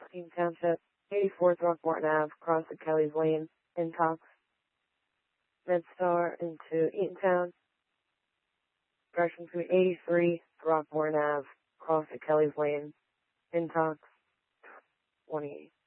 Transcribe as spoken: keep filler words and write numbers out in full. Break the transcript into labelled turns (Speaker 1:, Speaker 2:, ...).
Speaker 1: Eaton Township, eighty-four Throckmorton Avenue, cross at Kelly's Lane, in Cox. MedStar into Eatontown. Direction to eighty-three Throckmorton Avenue, cross at Kelly's Lane, in Cox, twenty-eight.